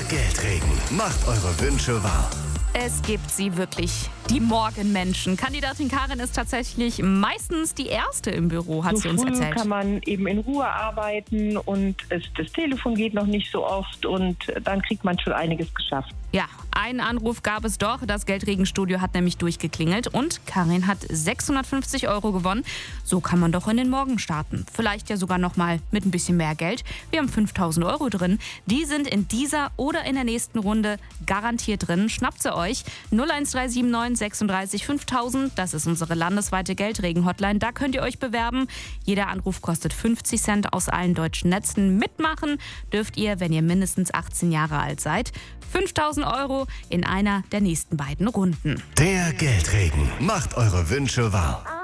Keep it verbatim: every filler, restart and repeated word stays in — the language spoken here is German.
Geldregen. Macht eure Wünsche wahr. Es gibt sie wirklich, die Morgenmenschen. Kandidatin Karin ist tatsächlich meistens die Erste im Büro, hat so sie uns früh erzählt. kann man eben in Ruhe arbeiten und es, das Telefon geht noch nicht so oft und dann kriegt man schon einiges geschafft. Ja, einen Anruf gab es doch. Das Geldregenstudio hat nämlich durchgeklingelt und Karin hat sechshundertfünfzig Euro gewonnen. So kann man doch in den Morgen starten. Vielleicht ja sogar noch mal mit ein bisschen mehr Geld. Wir haben fünftausend Euro drin. Die sind in dieser oder in der nächsten Runde garantiert drin. Schnappt sie euch. null eins drei sieben neun sechsunddreißig fünftausend. Das ist unsere landesweite Geldregen-Hotline. Da könnt ihr euch bewerben. Jeder Anruf kostet fünfzig Cent aus allen deutschen Netzen. Mitmachen dürft ihr, wenn ihr mindestens achtzehn Jahre alt seid. fünftausend Euro in einer der nächsten beiden Runden. Der Geldregen. Macht eure Wünsche wahr.